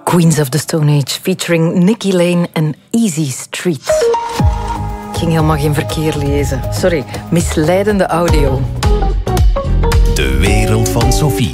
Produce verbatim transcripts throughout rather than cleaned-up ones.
Queens of the Stone Age, featuring Nicky Lane en Easy Street. Ik ging helemaal geen verkeer lezen. Sorry, misleidende audio. De wereld van Sophie.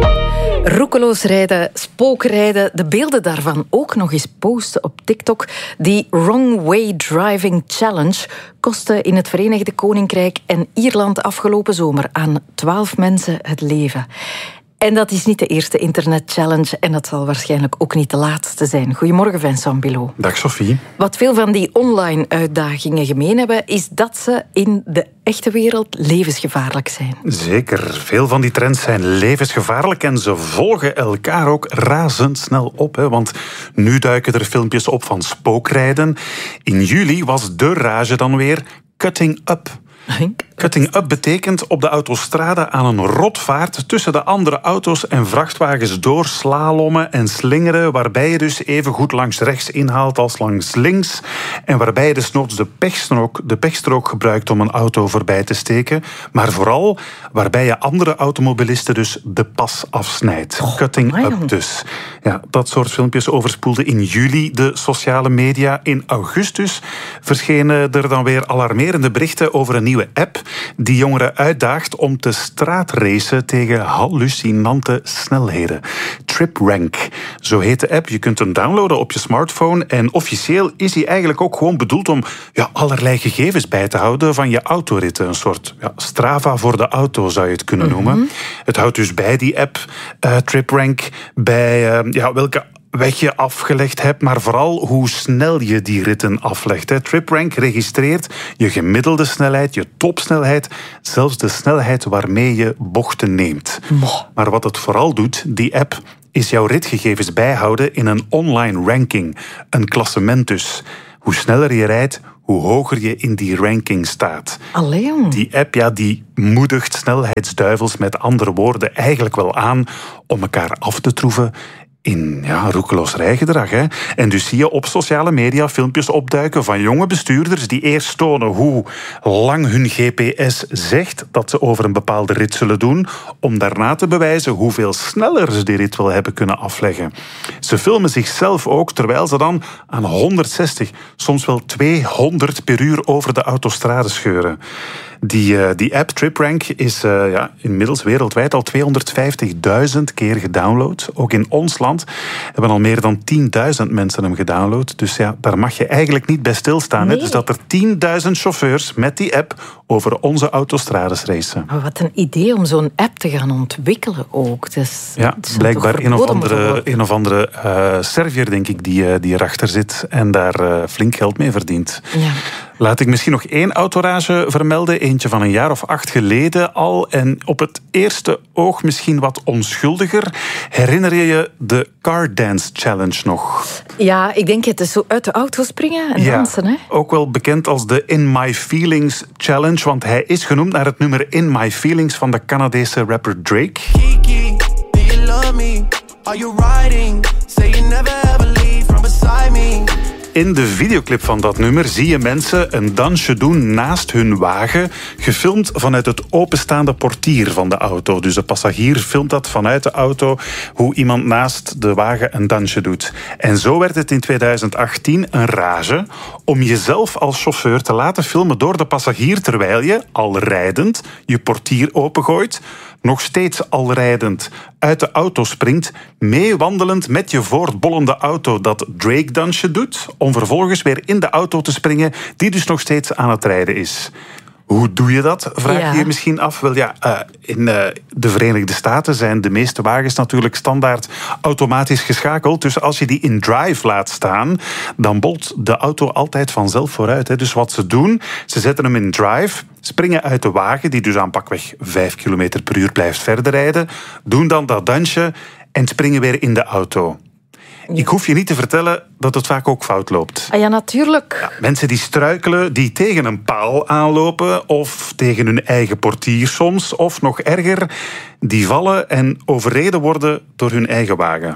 Roekeloos rijden, spookrijden, de beelden daarvan ook nog eens posten op TikTok. Die Wrong Way Driving Challenge kostte in het Verenigd Koninkrijk en Ierland afgelopen zomer aan twaalf mensen het leven. En dat is niet de eerste internet-challenge en dat zal waarschijnlijk ook niet de laatste zijn. Goedemorgen, Vincent Bilot. Dag, Sophie. Wat veel van die online-uitdagingen gemeen hebben, is dat ze in de echte wereld levensgevaarlijk zijn. Zeker. Veel van die trends zijn levensgevaarlijk en ze volgen elkaar ook razendsnel op. Hè? Want nu duiken er filmpjes op van spookrijden. In juli was de rage dan weer cutting up. Cutting up betekent op de autostrade aan een rotvaart tussen de andere auto's en vrachtwagens door slalommen en slingeren, waarbij je dus even goed langs rechts inhaalt als langs links en waarbij je desnoods de pechstrook, de pechstrook gebruikt om een auto voorbij te steken, maar vooral waarbij je andere automobilisten dus de pas afsnijdt. Oh, Cutting man. up dus. Ja, dat soort filmpjes overspoelden in juli de sociale media. In augustus verschenen er dan weer alarmerende berichten over een nieuwe app die jongeren uitdaagt om te straatracen tegen hallucinante snelheden. TripRank, zo heet de app. Je kunt hem downloaden op je smartphone en officieel is hij eigenlijk ook gewoon bedoeld om ja, allerlei gegevens bij te houden van je autoritten. Een soort ja, Strava voor de auto zou je het kunnen noemen. Mm-hmm. Het houdt dus bij die app, uh, TripRank, bij uh, ja, welke weg je afgelegd hebt, maar vooral hoe snel je die ritten aflegt. Hè. TripRank registreert je gemiddelde snelheid, je topsnelheid, zelfs de snelheid waarmee je bochten neemt. Moh. Maar wat het vooral doet, die app, is jouw ritgegevens bijhouden in een online ranking. Een klassement dus. Hoe sneller je rijdt, hoe hoger je in die ranking staat. Allee, die app ja, die moedigt snelheidsduivels met andere woorden eigenlijk wel aan om elkaar af te troeven in ja, roekeloos rijgedrag. Hè. En dus zie je op sociale media filmpjes opduiken van jonge bestuurders die eerst tonen hoe lang hun G P S zegt dat ze over een bepaalde rit zullen doen, om daarna te bewijzen hoeveel sneller ze die rit wel hebben kunnen afleggen. Ze filmen zichzelf ook terwijl ze dan aan honderdzestig, soms wel tweehonderd per uur over de autostrade scheuren. Die, uh, die app TripRank is uh, ja, inmiddels wereldwijd al tweehonderdvijftigduizend keer gedownload. Ook in ons land hebben al meer dan tienduizend mensen hem gedownload. Dus ja, daar mag je eigenlijk niet bij stilstaan. Nee. Hè? Dus dat er tienduizend chauffeurs met die app over onze autostrades racen. Maar wat een idee om zo'n app te gaan ontwikkelen ook. Dus, ja, blijkbaar een of andere, een of andere uh, Serviër, denk ik, die, uh, die erachter zit en daar uh, flink geld mee verdient. Ja. Laat ik misschien nog één autorage vermelden. Eentje van een jaar of acht geleden al. En op het eerste oog misschien wat onschuldiger. Herinner je je de Car Dance Challenge nog? Ja, ik denk het is zo uit de auto springen en ja, dansen. Hè? Ook wel bekend als de In My Feelings Challenge. Want hij is genoemd naar het nummer In My Feelings van de Canadese rapper Drake. Kiki, do you love me? Are you riding? Say you never ever leave from beside me. In de videoclip van dat nummer zie je mensen een dansje doen naast hun wagen, gefilmd vanuit het openstaande portier van de auto. Dus de passagier filmt dat vanuit de auto, hoe iemand naast de wagen een dansje doet. En zo werd het in tweeduizend achttien een rage om jezelf als chauffeur te laten filmen door de passagier, terwijl je, al rijdend, je portier opengooit, nog steeds al rijdend uit de auto springt, meewandelend met je voortbollende auto dat Drake-dansje doet, om vervolgens weer in de auto te springen, die dus nog steeds aan het rijden is. Hoe doe je dat? Vraag je ja. je misschien af. Wel ja, uh, in uh, de Verenigde Staten zijn de meeste wagens natuurlijk standaard automatisch geschakeld. Dus als je die in drive laat staan, dan bolt de auto altijd vanzelf vooruit. Hè. Dus wat ze doen, ze zetten hem in drive, springen uit de wagen, die dus aan pakweg vijf kilometer per uur blijft verder rijden, doen dan dat dansje en springen weer in de auto. Ja. Ik hoef je niet te vertellen dat het vaak ook fout loopt. Ah ja, natuurlijk. Ja, mensen die struikelen, die tegen een paal aanlopen of tegen hun eigen portier soms, of nog erger, die vallen en overreden worden door hun eigen wagen.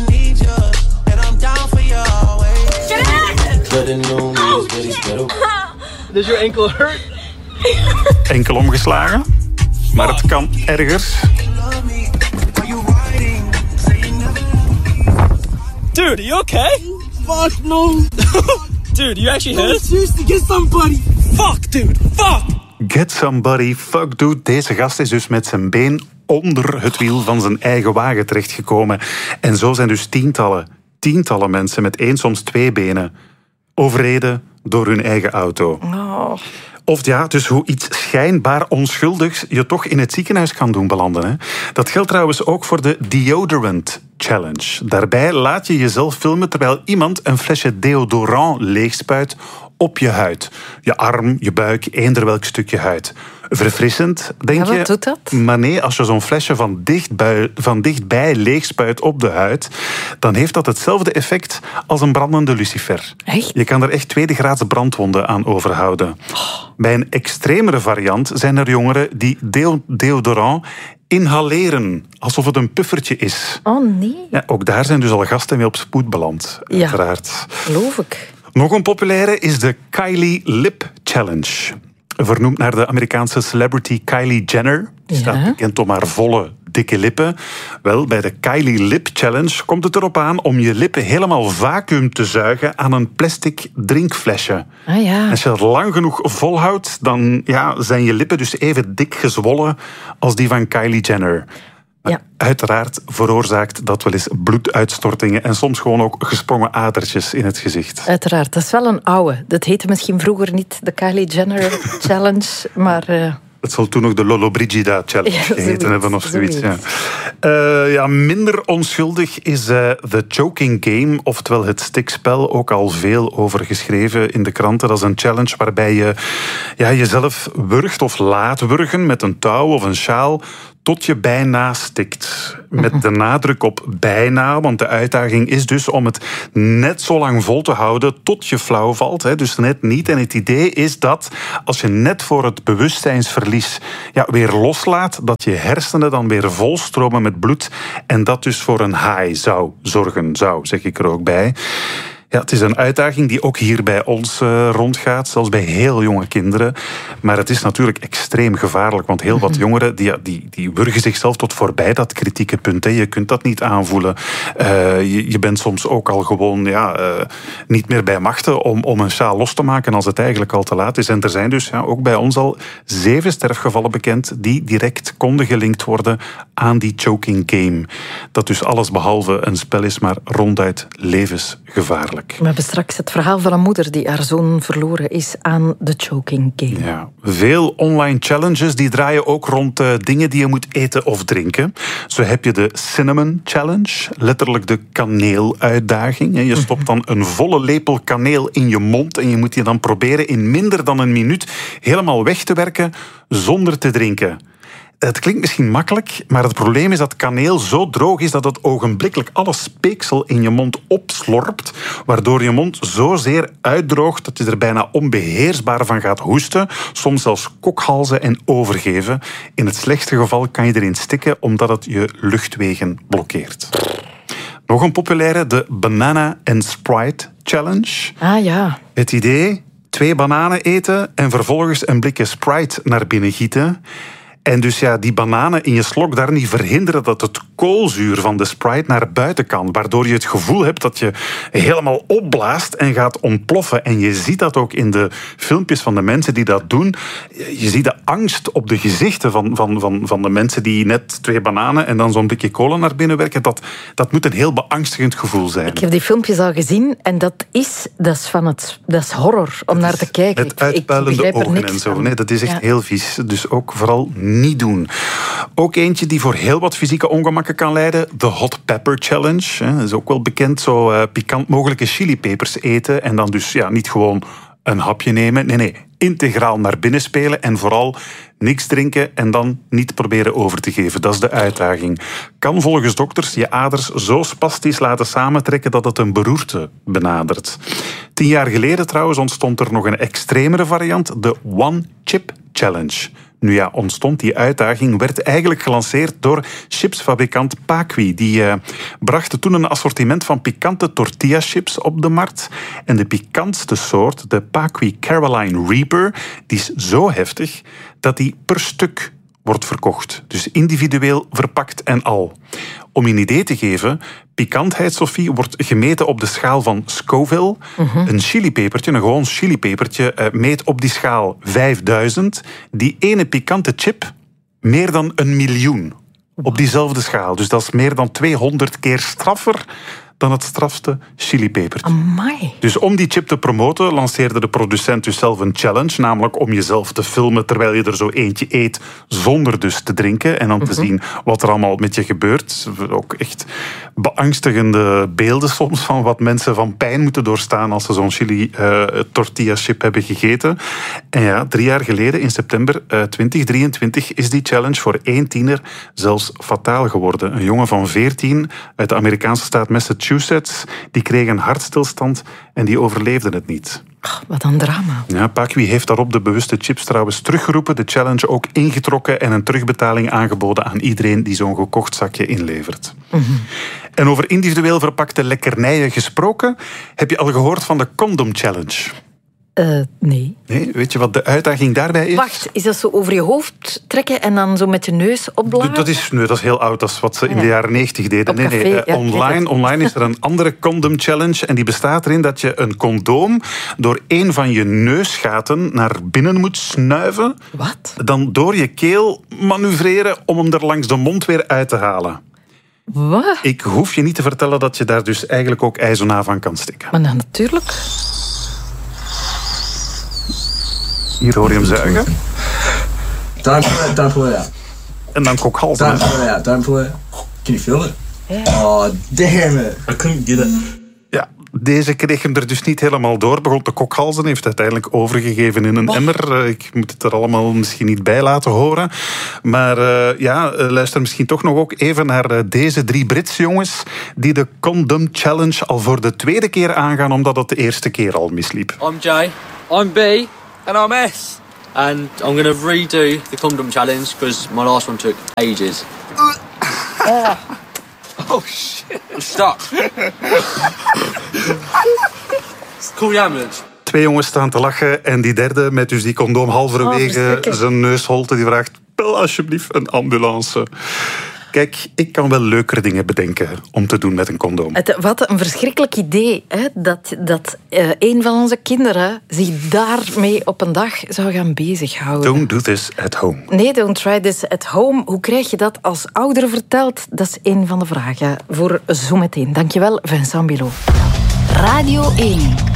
Does your ankle hurt? Enkel omgeslagen, maar het kan erger. Dude, Dude, are you okay? Fuck no. Dude, you actually hurt? Seriously, get somebody. Fuck, dude, fuck! Get somebody, fuck dude. Deze gast is dus met zijn been onder het wiel van zijn eigen wagen terechtgekomen. En zo zijn dus tientallen, tientallen mensen met één, soms twee benen overreden door hun eigen auto. Oh. Of ja, dus hoe iets schijnbaar onschuldigs je toch in het ziekenhuis kan doen belanden. Hè? Dat geldt trouwens ook voor de Deodorant Challenge. Daarbij laat je jezelf filmen terwijl iemand een flesje deodorant leegspuit op je huid. Je arm, je buik, eender welk stukje huid. Verfrissend, denk ja, je? Wat doet dat? Maar nee, als je zo'n flesje van dichtbij, van dichtbij leegspuit op de huid, dan heeft dat hetzelfde effect als een brandende lucifer. Echt? Je kan er echt tweede graads brandwonden aan overhouden. Oh. Bij een extremere variant zijn er jongeren die deo- deodorant inhaleren, alsof het een puffertje is. Oh nee. Ja, ook daar zijn dus al gasten mee op spoed beland, Ja, uiteraard. geloof ik. Nog een populaire is de Kylie Lip Challenge. Vernoemd naar de Amerikaanse celebrity Kylie Jenner. Die staat Ja. bekend om haar volle, dikke lippen. Wel, bij de Kylie Lip Challenge komt het erop aan om je lippen helemaal vacuüm te zuigen aan een plastic drinkflesje. Ah ja. Als je dat lang genoeg volhoudt, dan ja, zijn je lippen dus even dik gezwollen als die van Kylie Jenner. Ja. Uiteraard veroorzaakt dat wel eens bloeduitstortingen en soms gewoon ook gesprongen adertjes in het gezicht. Uiteraard, dat is wel een oude. Dat heette misschien vroeger niet de Kylie Jenner Challenge, maar... Uh... Het zal toen nog de Lollobrigida Challenge Ja, geheten zoiets, hebben of zoiets. Ja. zoiets. Uh, ja, minder onschuldig is uh, The Choking Game, oftewel het stikspel. Ook al veel over geschreven in de kranten. Dat is een challenge waarbij je ja, jezelf wurgt of laat wurgen met een touw of een sjaal tot je bijna stikt. Met de nadruk op bijna, want de uitdaging is dus om het net zo lang vol te houden tot je flauw valt. Hè, dus net niet. En het idee is dat als je net voor het bewustzijnsverlies ja, weer loslaat, dat je hersenen dan weer volstromen met bloed en dat dus voor een high zou zorgen, zou, zeg ik er ook bij. Ja, het is een uitdaging die ook hier bij ons uh, rondgaat, zelfs bij heel jonge kinderen. Maar het is natuurlijk extreem gevaarlijk, want heel wat jongeren die, die, die wurgen zichzelf tot voorbij dat kritieke punt. Hè. Je kunt dat niet aanvoelen. Uh, je, je bent soms ook al gewoon ja, uh, niet meer bij machten om, om een sjaal los te maken als het eigenlijk al te laat is. En er zijn dus ja, ook bij ons al zeven sterfgevallen bekend die direct konden gelinkt worden aan die choking game. Dat dus alles behalve een spel is, maar ronduit levensgevaarlijk. We hebben straks het verhaal van een moeder die haar zoon verloren is aan de choking game. Ja, veel online challenges die draaien ook rond uh, dingen die je moet eten of drinken. Zo heb je de Cinnamon Challenge, letterlijk de kaneeluitdaging. Je stopt dan een volle lepel kaneel in je mond en je moet die dan proberen in minder dan een minuut helemaal weg te werken zonder te drinken. Het klinkt misschien makkelijk, maar het probleem is dat kaneel zo droog is dat het ogenblikkelijk alle speeksel in je mond opslorpt, waardoor je mond zozeer uitdroogt dat je er bijna onbeheersbaar van gaat hoesten, soms zelfs kokhalzen en overgeven. In het slechtste geval kan je erin stikken omdat het je luchtwegen blokkeert. Nog een populaire, de Banana and Sprite Challenge. Ah ja. Het idee, twee bananen eten en vervolgens een blikje Sprite naar binnen gieten. En dus ja, die bananen in je slok daar niet verhinderen dat het koolzuur van de Sprite naar buiten kan. Waardoor je het gevoel hebt dat je helemaal opblaast en gaat ontploffen. En je ziet dat ook in de filmpjes van de mensen die dat doen. Je ziet de angst op de gezichten van, van, van, van de mensen die net twee bananen en dan zo'n blikje cola naar binnen werken. Dat, dat moet een heel beangstigend gevoel zijn. Ik heb die filmpjes al gezien en dat is, dat is, van het, dat is horror om naar te kijken. Met uitpuilende ogen en zo. Nee, dat is echt ja. heel vies. Dus ook vooral niet doen. Ook eentje die voor heel wat fysieke ongemakken kan leiden. De Hot Pepper Challenge. Dat is ook wel bekend. Zo uh, pikant mogelijke chilipepers eten. En dan dus ja, niet gewoon een hapje nemen. Nee, nee. Integraal naar binnen spelen. En vooral niks drinken en dan niet proberen over te geven. Dat is de uitdaging. Kan volgens dokters je aders zo spastisch laten samentrekken dat het een beroerte benadert. Tien jaar geleden trouwens ontstond er nog een extremere variant. De One Chip Challenge. Nu ja, ontstond die uitdaging, werd eigenlijk gelanceerd door chipsfabrikant Paqui. Die uh, brachten toen een assortiment van pikante tortilla-chips op de markt. En de pikantste soort, de Paqui Caroline Reaper, die is zo heftig dat die per stuk wordt verkocht. Dus individueel verpakt en al. Om je een idee te geven, pikantheid, Sophie, wordt gemeten op de schaal van Scoville. Mm-hmm. Een chilipepertje, een gewoon chilipepertje, uh, meet op die schaal vijfduizend. Die ene pikante chip meer dan een miljoen. Op diezelfde schaal. Dus dat is meer dan tweehonderd keer straffer dan het strafste chilipepertje. Amai. Dus om die chip te promoten, lanceerde de producent dus zelf een challenge, namelijk om jezelf te filmen terwijl je er zo eentje eet, zonder dus te drinken en dan te mm-hmm. zien wat er allemaal met je gebeurt. Ook echt beangstigende beelden soms van wat mensen van pijn moeten doorstaan als ze zo'n chili uh, tortilla chip hebben gegeten. En ja, drie jaar geleden, in september uh, twintig drieëntwintig, is die challenge voor één tiener zelfs fataal geworden. Een jongen van veertien uit de Amerikaanse staat Massachusetts, die kreeg een hartstilstand en die overleefde het niet. Oh, wat een drama. Ja, Paqui heeft daarop de bewuste chips trouwens teruggeroepen, de challenge ook ingetrokken en een terugbetaling aangeboden aan iedereen die zo'n gekocht zakje inlevert. Mm-hmm. En over individueel verpakte lekkernijen gesproken, heb je al gehoord van de Condom Challenge? Uh, nee. nee. Weet je wat de uitdaging daarbij is? Wacht, is dat zo over je hoofd trekken en dan zo met je neus opblazen? Dat is, nee, dat is heel oud. Dat is wat ze in de jaren negentig deden. Op nee, café, nee. Uh, ja, online, online is er een andere condom challenge en die bestaat erin dat je een condoom door een van je neusgaten naar binnen moet snuiven. Wat? Dan door je keel manoeuvreren om hem er langs de mond weer uit te halen. Wat? Ik hoef je niet te vertellen dat je daar dus eigenlijk ook ijzona van kan stikken. Maar dan natuurlijk... Hier hoor je hem zuigen. Time for it, time for it out. En dan kokhalzen. Time for it out, time for it. Can you feel it? Yeah. Oh, damn it. I couldn't get it. Ja, deze kreeg hem er dus niet helemaal door. Begon te kokhalzen, heeft uiteindelijk overgegeven in een oh. emmer. Ik moet het er allemaal misschien niet bij laten horen. Maar uh, ja, luister misschien toch nog ook even naar uh, deze drie Britse jongens die de Condom Challenge al voor de tweede keer aangaan, omdat het de eerste keer al misliep. I'm Jay. I'm B. And I'm S. And I'm going to redo the condom challenge because my last one took ages. oh. oh shit. I'm stuck. Call the ambulance. Twee jongens staan te lachen en die derde met dus die condoom halverwege oh, zijn neusholte die vraagt: bel alsjeblieft een ambulance. Kijk, ik kan wel leukere dingen bedenken om te doen met een condoom. Het, wat een verschrikkelijk idee, hè? Dat, dat uh, een van onze kinderen zich daarmee op een dag zou gaan bezighouden. Don't do this at home. Nee, don't try this at home. Hoe krijg je dat als ouder verteld? Dat is een van de vragen voor zometeen. Dankjewel, Vincent Bilot. Radio één.